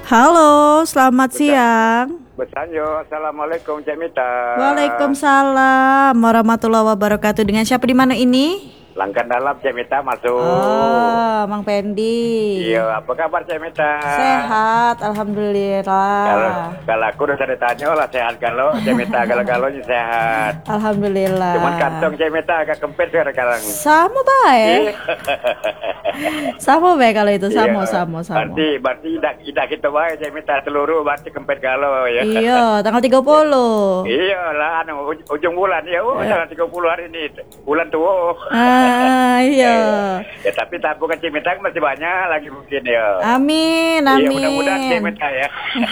Halo, selamat siang. Besanjo, Assalamualaikum Cik Mita. Waalaikumsalam warahmatullahi wabarakatuh. Dengan siapa di mana ini? Langkan dalam Cik Mita masuk. Oh, Mang Pendi. Iya, apa kabar Cik Mita? Sehat, alhamdulillah. Kalau aku udah saya tanya lah sehat kalau Cik Mita kalau sehat. Alhamdulillah. Cuman kantong Cik Mita agak kempes sekarang. Sama baik. Sama baik kalau itu, sama. Berarti tidak kita baik Cik Mita seluruh berarti kempes kalau ya. Iya, tanggal 30. Iya lah, ujung bulan ya. Tanggal 30 hari ini bulan tua. Iya. Ya tapi tabungan Cik Mita masih banyak lagi mungkin ya. Amin. Iya, mudah-mudahan Cik Mita ya.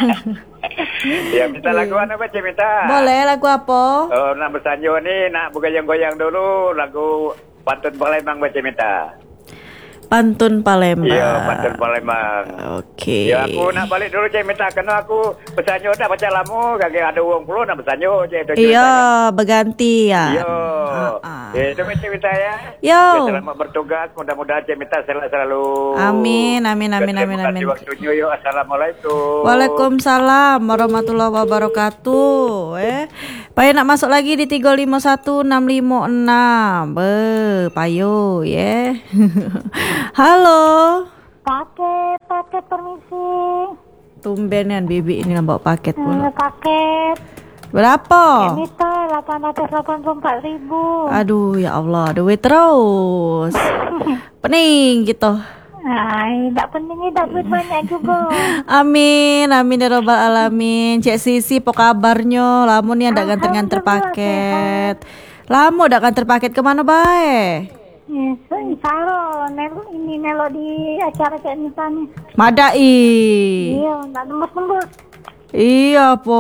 Ya, minta lagu apa Cik Mita? Boleh, lagu apa? Oh, nak bersanjo nih, nak bergoyang-goyang dulu lagu Pantun Palembang Cik Mita. Pantun Palembang. Iya, Pantun Palembang. Oke. Ya, aku nak balik dulu Cik Mita, karena aku bersanjo dah baca lamu, kagak ada uang puluh nak bersanjo Cik. Iya, berganti ya. Iya. Itu Cik Mita ya. Yo. Selamat bertugas, mudah-mudahan Cik Mita selalu. Amin. Waktunya yuk. Assalamualaikum. Waalaikumsalam warahmatullahi wabarakatuh. Payo nak masuk lagi di 351656. Payo ya. Halo. Paket permisi. Tumbenan bibi ini bawa paket pula. Paket. Berapa? Ini tuh 884.000. Aduh ya Allah, duit terus. Pening gitu. Ay, tak penting ni tak duit banyak juga. Amin ya robbal alamin. Cek Sisi po kabarnya? Lamun ni ada gantengan paket. Lama dak kantor paket kemana bae? Insaro, nelo di acara Cik Mita nih. Madai. Iya, tak nembus. Iya po.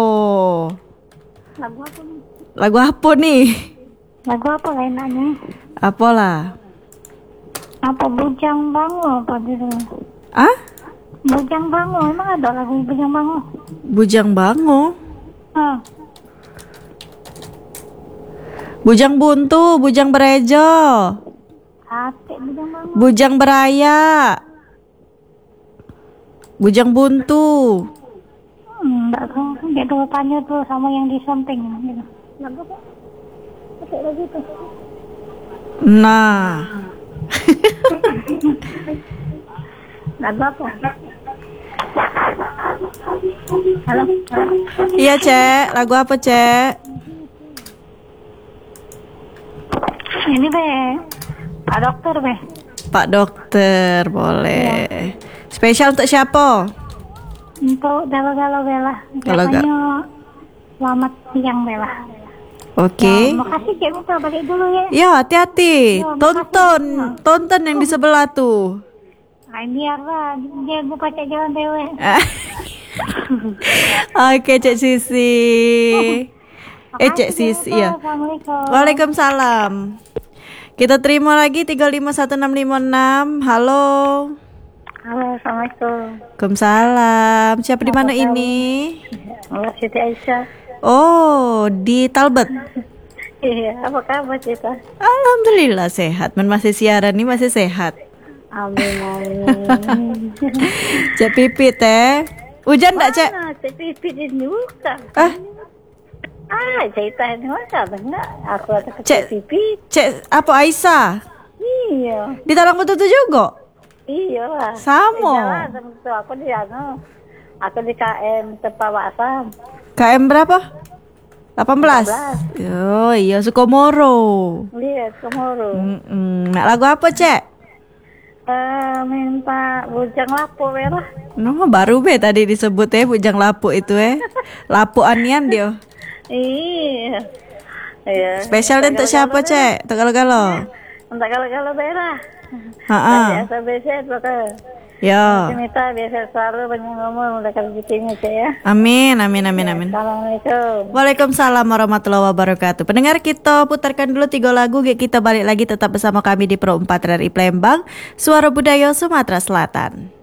Lagu apa nih? Lagu apa nih? Lagu apa lainannya? Apalah? Apa Bujang Bango apa gitu? Ah? Bujang Bango, emang ada lagu Bujang Bango? Bujang Bango? Ah. Bujang Buntu, Bujang Berejo. Ate Bujang Bango. Bujang Beraya. Bujang Buntu. Enggak tahu, dia tuh tanya tuh sama yang di samping gitu. Lagu apa? Pakai lagu itu. Nah. Lagu apa? Halo. Iya Cek, lagu apa Cek? Ini be, Pak Dokter be. Pak Dokter, boleh. Spesial untuk siapa? Untuk galau-galau Bella. Galau-galau. Katanya selamat siang Bella. Oke. Ya, makasih Cik Mita, balik dulu ya. Ya, hati-hati. Ya, Tonton yang di sebelah tuh. Ay, biarlah, dia gue pakai jalan dewe. Oke, Cek Sisi. Cek Sisi ya. Assalamualaikum. Waalaikumsalam. Kita terima lagi 351656. Halo. Halo, assalamualaikum. Waalaikumsalam. Siapa di mana ini? Halo, Siti Aisyah. Oh, di Talbot. Iya, apa kabar Cita? Alhamdulillah sehat. Masih siaran nih masih sehat. Amin. Cek Pipi teh. Hujan enggak, Cek? Cek Pipi di buka. Cerita ini masa enggak? Aku ada ke Cek Pipi. Cek apa Aisyah? Iya. Di Talang Betutu juga? Iya lah. Sama. Aku di aku di KM Tepawasan. KM berapa? 18. Oh iya, Sukomoro. Iya, Sukomoro. Nak lagu apa, Cek? Minta Bujang Lapo merah. No, baru be tadi disebut Bujang Lapu itu Lapu anian dia. Iya. Iya. Spesial untuk siapa, Cek? Untuk galau-galau. Untuk galau-galau merah. Biasa-biasa pokoknya. Ya. Mita biasa selalu banyak ngomong udah rezekinya Cek ya. Amin. Assalamualaikum. Waalaikumsalam warahmatullahi wabarakatuh. Pendengar, kita putarkan dulu 3 lagu. Kita balik lagi tetap bersama kami di Pro 4 RRI Palembang, Suara Budaya Sumatera Selatan.